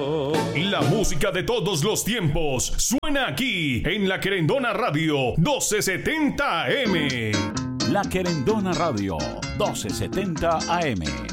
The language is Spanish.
La música de todos los tiempos suena aquí en La Querendona Radio 1270 AM. La Querendona Radio 1270 AM.